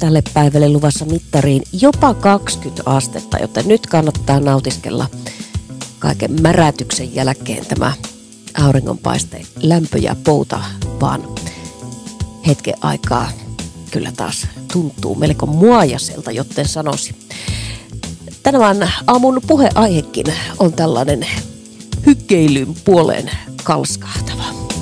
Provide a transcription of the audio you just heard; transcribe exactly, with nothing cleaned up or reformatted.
tälle päivälle luvassa mittariin jopa kaksikymmentä astetta, joten nyt kannattaa nautiskella kaiken märätyksen jälkeen tämä auringonpaisteen lämpö ja pouta vaan hetken aikaa kyllä taas tuntuu melko muajaselta, joten sanoisin. Tänään aamun puheaihekin on tällainen hykkeilyn puoleen kalskahtava.